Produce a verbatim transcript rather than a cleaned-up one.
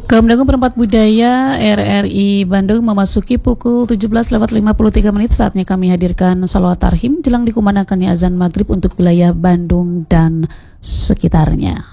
Kementerian Perempat Budaya R R I Bandung memasuki pukul tujuh belas lewat lima puluh tiga menit. Saatnya kami hadirkan sholawat tarhim jelang dikumandangkannya azan maghrib untuk wilayah Bandung dan sekitarnya.